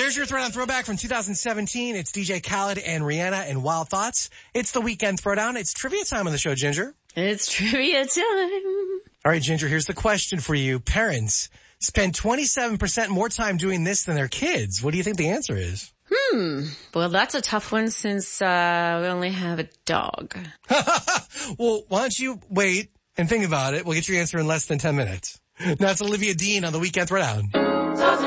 Here's your Throwdown Throwback from 2017. It's DJ Khaled and Rihanna and Wild Thoughts. It's the weekend Throwdown. It's trivia time on the show, Ginger. It's trivia time. All right, Ginger, here's the question for you. Parents spend 27% more time doing this than their kids. What do you think the answer is? Well, that's a tough one since we only have a dog. Well, why don't you wait and think about it? We'll get your answer in less than 10 minutes. That's Olivia Dean on the Weekend Throwdown.